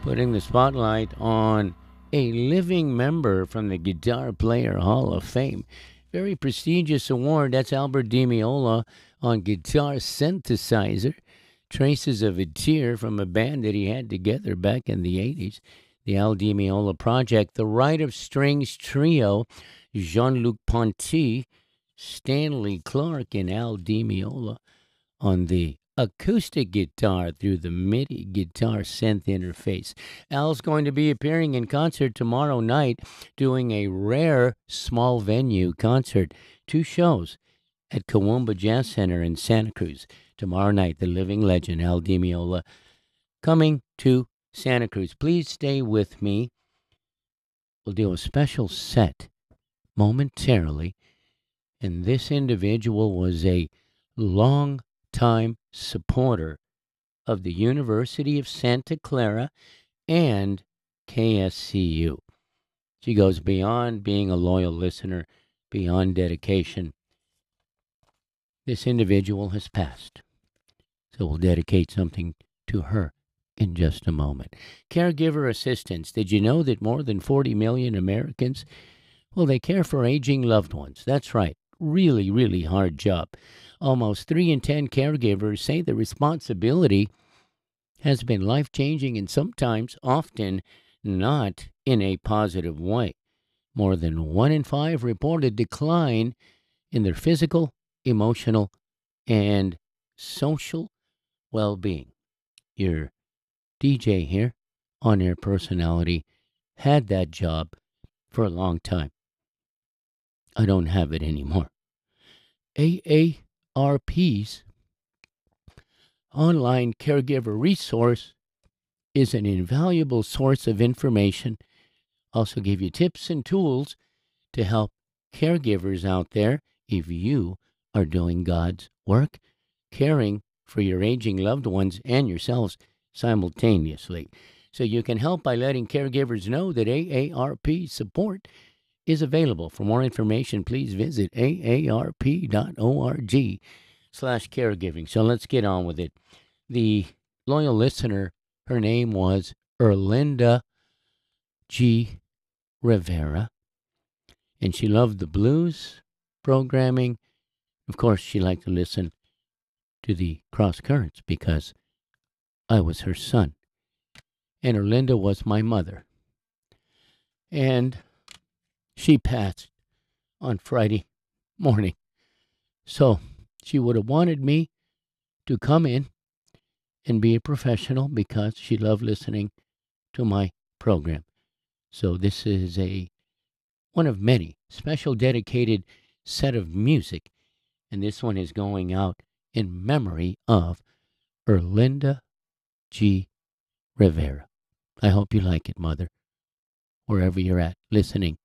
putting the spotlight on a living member from the Guitar Player Hall of Fame. Very prestigious award. That's Albert DiMeola on guitar synthesizer. Traces of a Tear from a band that he had together back in the 80s. The Al DiMeola Project. The Rite of Strings Trio. Jean-Luc Ponty, Stanley Clarke, and Al DiMeola on the acoustic guitar through the MIDI guitar synth interface. Al's going to be appearing in concert tomorrow night, doing a rare small venue concert. 2 shows at Kawumba Jazz Center in Santa Cruz. Tomorrow night, the living legend Al DiMeola coming to Santa Cruz. Please stay with me. We'll do a special set momentarily. And this individual was a long-time supporter of the University of Santa Clara and KSCU. She goes beyond being a loyal listener, beyond dedication. This individual has passed, so we'll dedicate something to her in just a moment. Caregiver assistance. Did you know that more than 40 million Americans, well, they care for aging loved ones? That's right. Really, really hard job. Almost 3 in 10 caregivers say the responsibility has been life-changing and sometimes, often, not in a positive way. More than 1 in 5 reported decline in their physical, emotional, and social well-being. Your DJ here, on-air personality, had that job for a long time. I don't have it anymore. AARP's online caregiver resource is an invaluable source of information. Also give you tips and tools to help caregivers out there if you are doing God's work, caring for your aging loved ones and yourselves simultaneously. So you can help by letting caregivers know that AARP support is available. For more information, please visit aarp.org/caregiving. So let's get on with it. The loyal listener, her name was Erlinda G. Rivera, and she loved the blues programming. Of course, she liked to listen to the Cross Currents because I was her son, and Erlinda was my mother. And she passed on Friday morning. So she would have wanted me to come in and be a professional because she loved listening to my program. So this is one of many special dedicated set of music. And this one is going out in memory of Erlinda G. Rivera. I hope you like it, Mother, wherever you're at listening